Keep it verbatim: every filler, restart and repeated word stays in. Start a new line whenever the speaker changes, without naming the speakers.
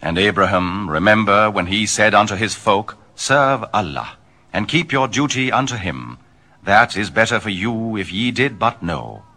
And Abraham, remember when he said unto his folk, Serve Allah, and keep your duty unto him. That is better for you if ye did but know.